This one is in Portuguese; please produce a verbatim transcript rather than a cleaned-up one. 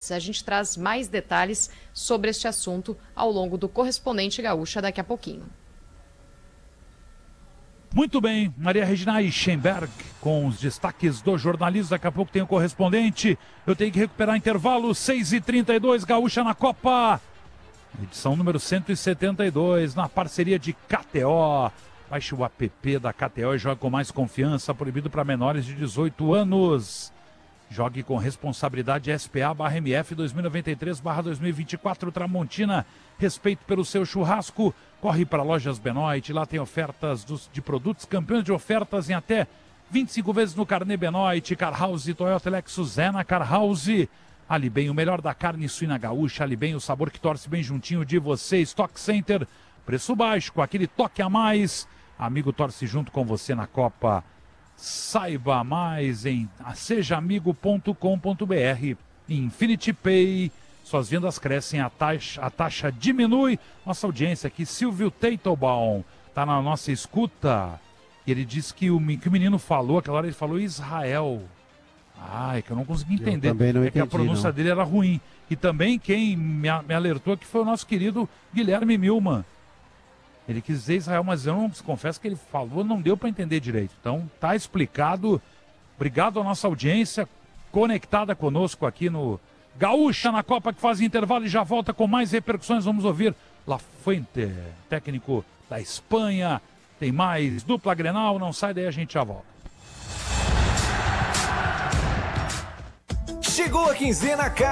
A gente traz mais detalhes sobre este assunto ao longo do Correspondente Gaúcha daqui a pouquinho. Muito bem, Maria Regina Eichenberg com os destaques do jornalismo. Daqui a pouco tem o Correspondente. Eu tenho que recuperar intervalo, seis e trinta e dois, Gaúcha na Copa. Edição número cento e setenta e dois, na parceria de K T O. Baixe o app da K T O e jogue com mais confiança. Proibido para menores de dezoito anos. Jogue com responsabilidade. S P A barra M F dois mil e noventa e três barra dois mil e vinte e quatro Tramontina. Respeito pelo seu churrasco. Corre para Lojas Benoit. Lá tem ofertas dos, de produtos, campeões de ofertas em até vinte e cinco vezes no carnê Benoit. Car House, Toyota Lexus é na Car House. Ali bem, o melhor da carne suína gaúcha. Ali bem, o sabor que torce bem juntinho de você. Stock Center, preço baixo, com aquele toque a mais. Amigo torce junto com você na Copa. Saiba mais em seja amigo ponto com ponto b r. Infinity Pay, suas vendas crescem, a taxa, a taxa diminui. Nossa audiência aqui, Silvio Teitelbaum, está na nossa escuta. E ele disse que o, que o menino falou, aquela hora ele falou Israel. Ai, que eu não consegui entender. Eu também não é entendi, que a pronúncia não. dele era ruim. E também quem me, me alertou que foi o nosso querido Guilherme Milman. Ele quis dizer Israel, mas eu não confesso que ele falou, não deu para entender direito. Então, tá explicado. Obrigado à nossa audiência conectada conosco aqui no Gaúcha na Copa, que faz intervalo e já volta com mais repercussões. Vamos ouvir La Fuente, técnico da Espanha. Tem mais dupla Grenal, não sai daí, a gente já volta. Chegou a quinzena